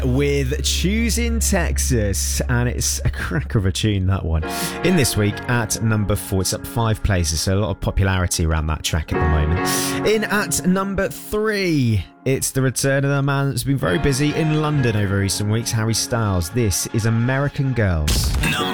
with Choosing Texas, and it's a cracker of a tune, that one. In this week at number 4, it's up 5 places, so a lot of popularity around that track at the moment. In at number 3, it's the return of the man that's been very busy in London over recent weeks, Harry Styles. This is American Girls.